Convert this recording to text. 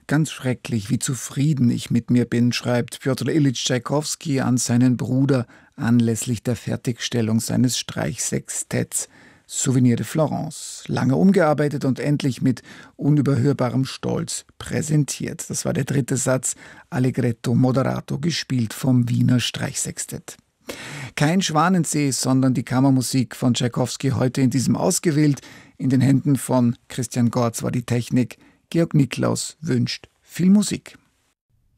Ganz schrecklich, wie zufrieden ich mit mir bin, schreibt Pjotr Iljitsch Tschaikowski an seinen Bruder anlässlich der Fertigstellung seines Streichsextetts Souvenir de Florence. Lange umgearbeitet und endlich mit unüberhörbarem Stolz präsentiert. Das war der dritte Satz, Allegretto moderato, gespielt vom Wiener Streichsextett. Kein Schwanensee, sondern die Kammermusik von Tschaikowski heute in diesem ausgewählt. In den Händen von Christian Gorz war die Technik. Georg Niklaus wünscht viel Musik.